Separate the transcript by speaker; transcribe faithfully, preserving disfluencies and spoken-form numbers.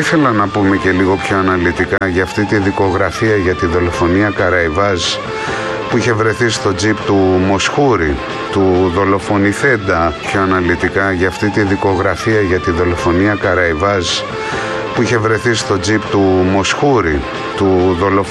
Speaker 1: ήθελα να πούμε και λίγο πιο αναλυτικά για αυτή τη δικογραφία για τη δολοφονία Καραϊβάζ που είχε βρεθεί στο τζιπ του Μοσχούρη, του δολοφονηθέντα, πιο αναλυτικά για αυτή τη δικογραφία για τη δολοφονία Καραϊβάζ που είχε βρεθεί στο τζιπ του Μοσχούρη, του δολοφονηθέντα.